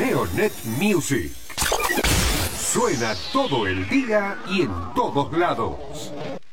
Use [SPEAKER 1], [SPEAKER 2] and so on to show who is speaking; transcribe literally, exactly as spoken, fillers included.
[SPEAKER 1] Neonet Music. Suena todo el día y en todos lados.